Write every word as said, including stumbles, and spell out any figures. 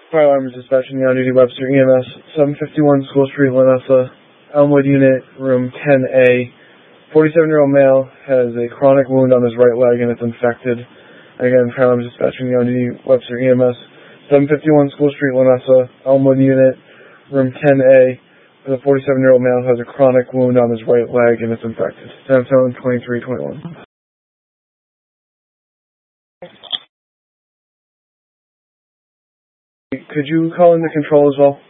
Fire alarm is dispatching the on-duty Webster E M S, seven fifty-one School Street, Lanessa, Elmwood Unit, Room ten A. forty-seven-year-old male has a chronic wound on his right leg and it's infected. Again, fire alarm is dispatching the on-duty Webster E M S, seven fifty-one School Street, Lanessa, Elmwood Unit, Room ten A. The forty-seven-year-old male has a chronic wound on his right leg and it's infected. Samsung twenty-three twenty-one. Could you call in the control as well?